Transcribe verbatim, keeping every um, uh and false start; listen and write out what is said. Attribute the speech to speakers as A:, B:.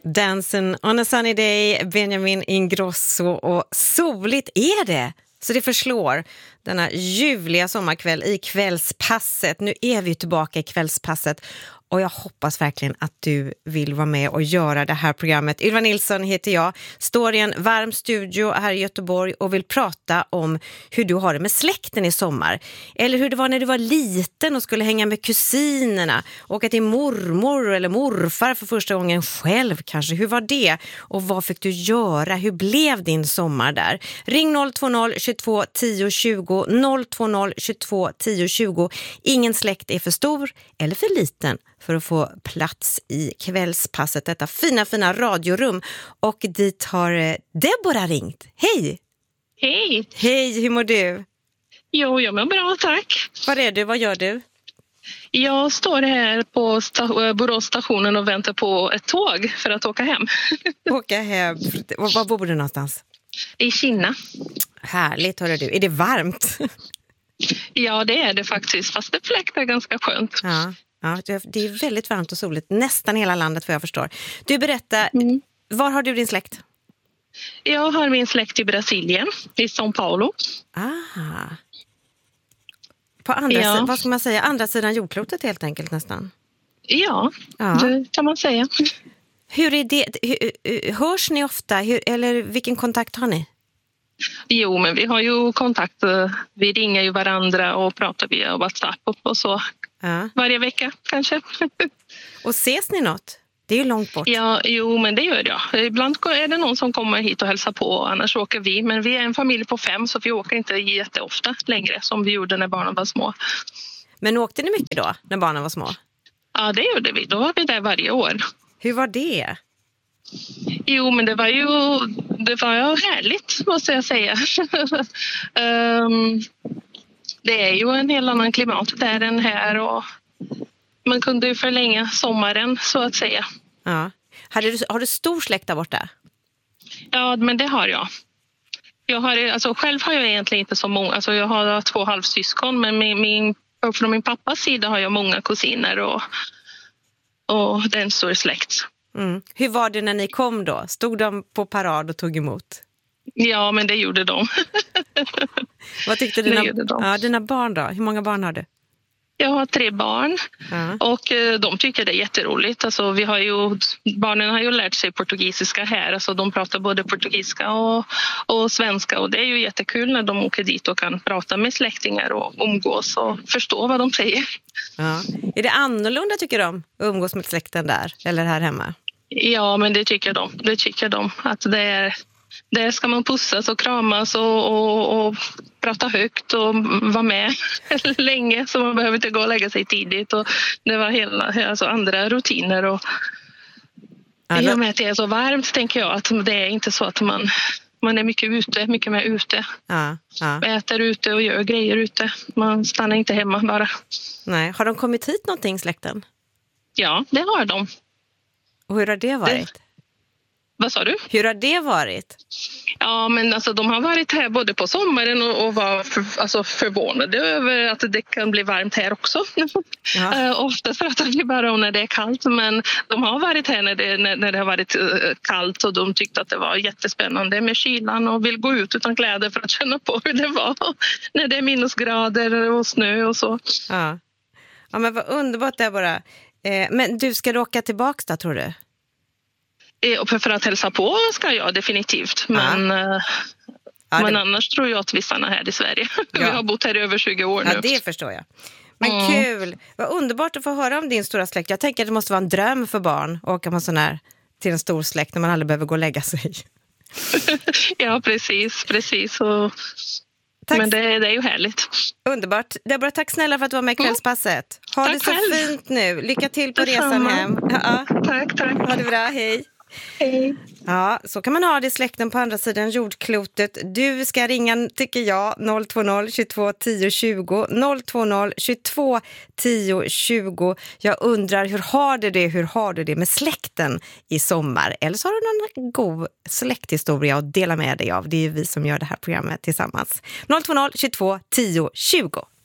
A: Dancing on a sunny day, Benjamin Ingrosso, och soligt är det. Så det förslår denna ljuvliga sommarkväll i kvällspasset. Nu är vi tillbaka i kvällspasset och jag hoppas verkligen att du vill vara med och göra det här programmet. Ylva Nilsson heter jag, står i en varm studio här i Göteborg och vill prata om hur du har det med släkten i sommar. Eller hur det var när du var liten och skulle hänga med kusinerna, åka till mormor eller morfar för första gången själv kanske. Hur var det? Och vad fick du göra? Hur blev din sommar där? Ring noll två noll tjugotvå tio tjugo, noll två noll tjugotvå tio tjugo. Ingen släkt är för stor eller för liten för att få plats i kvällspasset, detta fina, fina radiorum. Och dit har Deborah ringt. Hej!
B: Hej!
A: Hej, hur mår du?
B: Jo, jag mår bra, tack.
A: Var är du? Vad gör du?
B: Jag står här på sta- Boråsstationen och väntar på ett tåg för att åka hem.
A: Åka hem. Var, var bor du någonstans?
B: I Kina.
A: Härligt, hörru du. Är det varmt?
B: Ja, det är det faktiskt. Fast det fläktar ganska skönt.
A: Ja. Ja, det är väldigt varmt och soligt. Nästan hela landet, vad jag förstår. Du, berätta,
B: mm.
A: var har du din släkt?
B: Jag har min släkt i Brasilien, i São Paulo.
A: Ah. På andra,
B: ja.
A: sidan, vad ska man säga? Andra sidan jordklotet helt enkelt nästan.
B: Ja, ja. Det kan man säga.
A: Hur är det? Hur, hörs ni ofta? Hur, eller vilken kontakt har ni?
B: Jo, men vi har ju kontakt. Vi ringer ju varandra och pratar via WhatsApp och så. Ja. Varje vecka kanske.
A: Och ses ni något? Det är ju långt bort.
B: Ja, jo, men det gör jag. Ibland är det någon som kommer hit och hälsar på, annars åker vi. Men vi är en familj på fem, så vi åker inte jätteofta längre som vi gjorde när barnen var små.
A: Men åkte ni mycket då, när barnen var små?
B: Ja, det gjorde vi. Då var vi där varje år.
A: Hur var det?
B: Jo, men det var ju det var ju härligt, måste jag säga. um, det är ju en helt annan klimat där än här, och man kunde ju förlänga sommaren, så att säga.
A: Ja. Har du, har du stor släkt där borta?
B: Ja, men det har jag. Jag har, alltså, själv har jag egentligen inte så många. Alltså, jag har två halvsyskon, men min, min, från min pappas sida har jag många kusiner och, och det är en stor släkt.
A: Mm. Hur var det när ni kom då? Stod de på parad och tog emot?
B: Ja, men det gjorde de.
A: Vad tyckte dina, ja, dina barn då? Hur många barn har du?
B: Jag har tre barn uh-huh. och eh, de tycker det är jätteroligt. Alltså, vi har ju, barnen har ju lärt sig portugisiska här. Alltså, de pratar både portugisiska och, och svenska, och det är ju jättekul när de åker dit och kan prata med släktingar och umgås och förstå vad de säger.
A: Ja. Är det annorlunda, tycker de, att umgås med släkten där eller här hemma?
B: Ja, men det tycker de. Det tycker de. Att det är, där ska man pussas och kramas och, och, och prata högt och vara med länge, så man behöver inte gå och lägga sig tidigt. Och det var hela, alltså andra rutiner. Och i och med att det är så varmt, tänker jag att det är inte så att man, man är mycket ute, mycket mer ute. Ja, ja. Äter ute och gör grejer ute. Man stannar inte hemma bara.
A: Nej. Har de kommit hit någonting, släkten?
B: Ja, det har de.
A: Och hur har det varit? Det...
B: Vad sa du?
A: Hur har det varit?
B: Ja, men alltså, de har varit här både på sommaren och, och var för, alltså, förvånade över att det kan bli varmt här också. Ja. uh, oftast pratar vi bara om när det är kallt, men de har varit här när det, när, när det har varit uh, kallt, och de tyckte att det var jättespännande med kylan och vill gå ut utan kläder för att känna på hur det var när det är minusgrader och snö och så.
A: Ja, ja, men vad underbart det är bara. Eh, men du, ska du åka tillbaka då, tror du?
B: För, för att hälsa på ska jag definitivt. Men, ja. Ja, men det... annars tror jag att vi stannar här i Sverige. Ja. Vi har bott här i över tjugo år nu.
A: Ja, det förstår jag. Men mm. kul. Vad underbart att få höra om din stora släkt. Jag tänker att det måste vara en dröm för barn att åka med sån här till en stor släkt när man aldrig behöver gå och lägga sig.
B: Ja, precis. precis. Och... Men det, det är ju härligt.
A: Underbart. Deborah, tack snälla för att du var med i kvällspasset. Ha
B: tack
A: det så
B: själv.
A: fint nu. Lycka till på Detsamma. resan hem. Ja.
B: Tack, tack.
A: Ha det bra, hej.
B: Hej.
A: Ja, så kan man ha det i släkten på andra sidan jordklotet. Du ska ringa, tycker jag, noll två noll tjugotvå tio tjugo, noll två noll tjugotvå tio tjugo. Jag undrar, hur har du det, hur har du det med släkten i sommar? Eller så har du någon god släkthistoria att dela med dig av. Det är vi som gör det här programmet tillsammans. noll två noll tjugotvå tio tjugo.